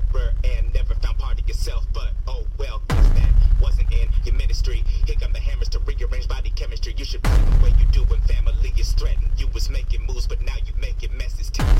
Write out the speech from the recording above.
error and never found part of yourself. But oh well, guess that wasn't in your ministry. Here come the hammers to rearrange body chemistry. You should play the way you do when family is threatened. You was making moves, but now you making messes too.